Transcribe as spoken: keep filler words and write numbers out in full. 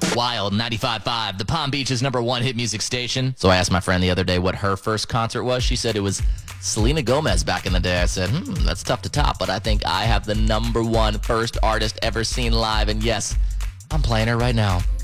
Wild ninety-five point five, the Palm Beach's number one hit music station. So I asked my friend the other day what her first concert was. She said it was Selena Gomez back in the day. I said, hmm, that's tough to top, but I think I have the number one first artist ever seen live. And yes, I'm playing her right now.